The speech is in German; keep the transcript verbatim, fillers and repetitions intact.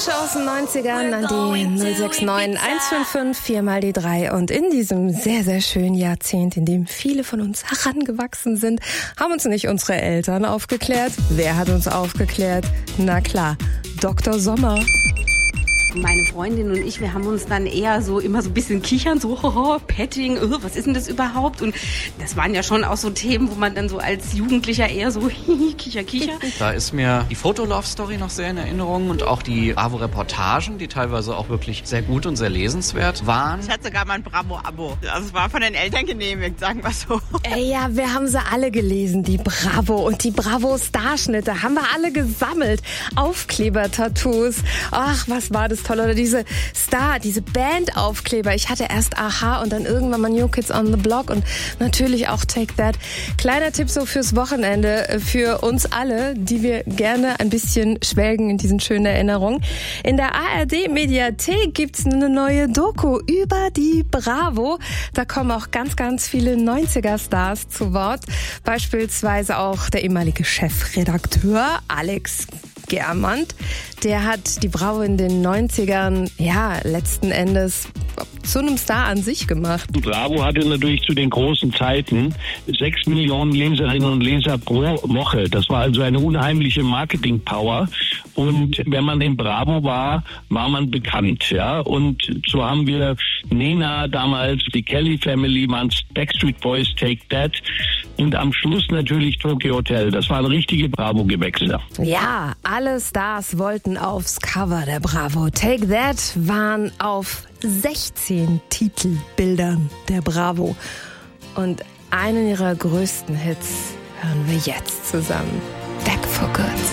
Wünsche aus den neunzigern an die null sechs neun eins fünf fünf vier mal die drei. Und in diesem sehr, sehr schönen Jahrzehnt, in dem viele von uns herangewachsen sind, haben uns nicht unsere Eltern aufgeklärt. Wer hat uns aufgeklärt? Na klar, Doktor Sommer. Meine Freundin und ich, wir haben uns dann eher so immer so ein bisschen kichern, so hoho, Petting, oh, was ist denn das überhaupt? Und das waren ja schon auch so Themen, wo man dann so als Jugendlicher eher so hihi, kicher, kicher. Da ist mir die Fotolove-Story noch sehr in Erinnerung und auch die Bravo-Reportagen, die teilweise auch wirklich sehr gut und sehr lesenswert waren. Ich hatte sogar mal ein Bravo-Abo. Also es war von den Eltern genehmigt, sagen wir so. Ey, ja, wir haben sie alle gelesen, die Bravo und die Bravo-Starschnitte, haben wir alle gesammelt. Aufkleber-Tattoos, ach, was war das toll. Oder diese Star, diese Band-Aufkleber. Ich hatte erst Aha und dann irgendwann mal New Kids on the Block und natürlich auch Take That. Kleiner Tipp so fürs Wochenende, für uns alle, die wir gerne ein bisschen schwelgen in diesen schönen Erinnerungen. In der A R D-Mediathek gibt's eine neue Doku über die Bravo. Da kommen auch ganz, ganz viele neunziger-Stars zu Wort. Beispielsweise auch der ehemalige Chefredakteur Alex Germant. Der hat die Bravo in den neunzigern, ja, letzten Endes zu einem Star an sich gemacht. Die Bravo hatte natürlich zu den großen Zeiten sechs Millionen Leserinnen und Leser pro Woche. Das war also eine unheimliche Marketing-Power. Und wenn man in Bravo war, war man bekannt, ja. Und so haben wir Nena damals, die Kelly Family, waren Backstreet Boys, Take That. Und am Schluss natürlich Tokyo Hotel. Das waren richtige Bravo-Gewächse. Ja, alle Stars wollten aufs Cover der Bravo. Take That waren auf sechzehn Titelbildern der Bravo. Und einen ihrer größten Hits hören wir jetzt zusammen. Back for Good.